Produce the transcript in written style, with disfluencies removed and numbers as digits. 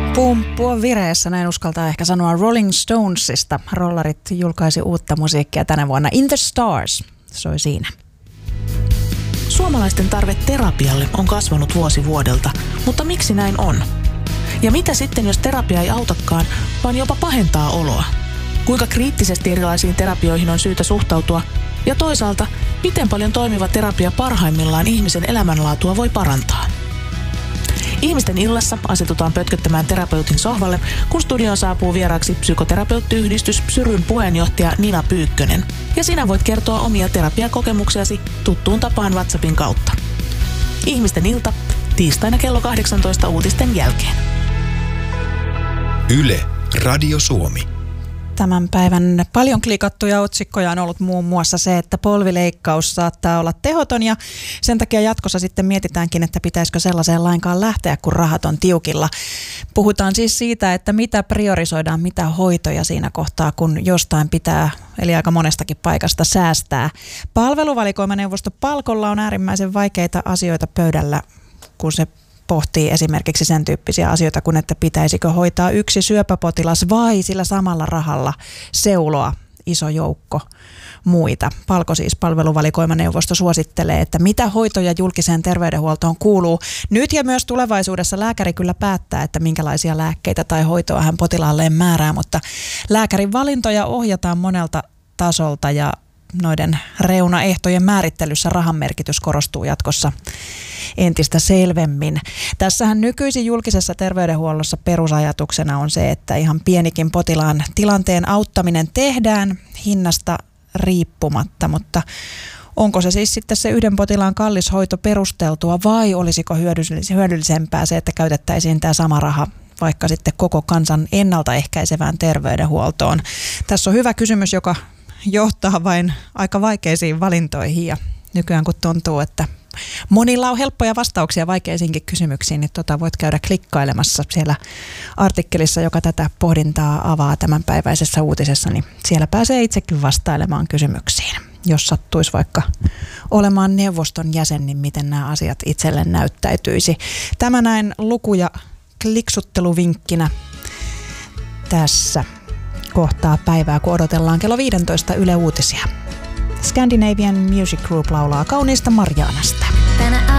Pumppu on vireessä, näin uskaltaa ehkä sanoa Rolling Stonesista. Rollarit julkaisi uutta musiikkia tänä vuonna. In the Stars soi siinä. Suomalaisten tarve terapialle on kasvanut vuosi vuodelta, mutta miksi näin on? Ja mitä sitten, jos terapia ei autakaan, vaan jopa pahentaa oloa? Kuinka kriittisesti erilaisiin terapioihin on syytä suhtautua? Ja toisaalta, miten paljon toimiva terapia parhaimmillaan ihmisen elämänlaatua voi parantaa? Ihmisten illassa asetutaan pötköttämään terapeutin sohvalle, kun studioon saapuu vieraaksi psykoterapeuttiyhdistys Psyryn puheenjohtaja Nina Pyykkönen. Ja sinä voit kertoa omia terapiakokemuksiasi tuttuun tapaan WhatsAppin kautta. Ihmisten ilta, tiistaina kello 18 uutisten jälkeen. Yle, Radio Suomi. Tämän päivän paljon klikattuja otsikkoja on ollut muun muassa se, että polvileikkaus saattaa olla tehoton ja sen takia jatkossa sitten mietitäänkin, että pitäisikö sellaiseen lainkaan lähteä, kun rahat on tiukilla. Puhutaan siis siitä, että mitä priorisoidaan, mitä hoitoja siinä kohtaa, kun jostain pitää, eli aika monestakin paikasta säästää. Palveluvalikoimaneuvosto Palkolla on äärimmäisen vaikeita asioita pöydällä, kun se pohtii esimerkiksi sen tyyppisiä asioita kuin, että pitäisikö hoitaa yksi syöpäpotilas vai sillä samalla rahalla seuloa iso joukko muita. Palko siis palveluvalikoimaneuvosto suosittelee, että mitä hoitoja julkiseen terveydenhuoltoon kuuluu. Nyt ja myös tulevaisuudessa lääkäri kyllä päättää, että minkälaisia lääkkeitä tai hoitoa hän potilaalleen määrää, mutta lääkärin valintoja ohjataan monelta tasolta ja noiden reunaehtojen määrittelyssä rahan merkitys korostuu jatkossa entistä selvemmin. Tässähän nykyisin julkisessa terveydenhuollossa perusajatuksena on se, että ihan pienikin potilaan tilanteen auttaminen tehdään hinnasta riippumatta, mutta onko se siis sitten se yhden potilaan kallis hoito perusteltua vai olisiko hyödyllisempää se, että käytettäisiin tämä sama raha vaikka sitten koko kansan ennaltaehkäisevään terveydenhuoltoon? Tässä on hyvä kysymys, joka johtaa vain aika vaikeisiin valintoihin ja nykyään kun tuntuu, että monilla on helppoja vastauksia vaikeisiinkin kysymyksiin, niin voit käydä klikkailemassa siellä artikkelissa, joka tätä pohdintaa avaa tämänpäiväisessä uutisessa, niin siellä pääsee itsekin vastailemaan kysymyksiin. Jos sattuisi vaikka olemaan neuvoston jäsen, niin miten nämä asiat itselle näyttäytyisi. Tämä näin luku- ja kliksutteluvinkkinä tässä kohtaa päivää, kun odotellaan kello 15 Yle Uutisia. Scandinavian Music Group laulaa kauniista Marjaanasta.